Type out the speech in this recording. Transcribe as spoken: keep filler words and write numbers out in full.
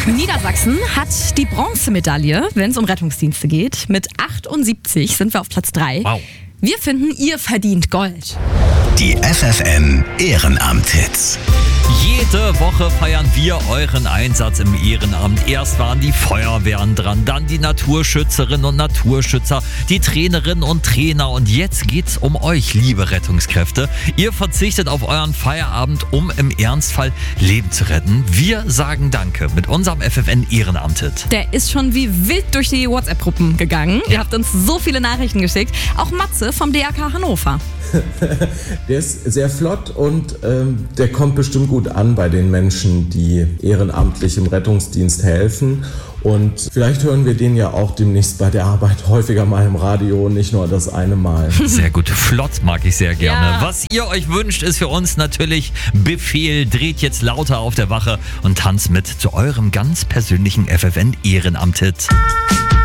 Niedersachsen hat die Bronzemedaille, wenn es um Rettungsdienste geht. Mit achtundsiebzig sind wir auf Platz drei. Wow. Wir finden, ihr verdient Gold. Die F F N Ehrenamt-Hits. Jede Woche feiern wir euren Einsatz im Ehrenamt. Erst waren die Feuerwehren dran, dann die Naturschützerinnen und Naturschützer, die Trainerinnen und Trainer und jetzt geht's um euch, liebe Rettungskräfte. Ihr verzichtet auf euren Feierabend, um im Ernstfall Leben zu retten. Wir sagen Danke mit unserem F F N Ehrenamt-Hit. Der ist schon wie wild durch die WhatsApp-Gruppen gegangen. Ihr habt uns so viele Nachrichten geschickt. Auch Matze vom D R K Hannover. Der ist sehr flott und ähm, der kommt bestimmt gut an bei den Menschen, die ehrenamtlich im Rettungsdienst helfen. Und vielleicht hören wir den ja auch demnächst bei der Arbeit häufiger mal im Radio, nicht nur das eine Mal. Sehr gut, flott mag ich sehr gerne. Ja. Was ihr euch wünscht, ist für uns natürlich Befehl. Dreht jetzt lauter auf der Wache und tanzt mit zu eurem ganz persönlichen F F N Ehrenamt-Hit.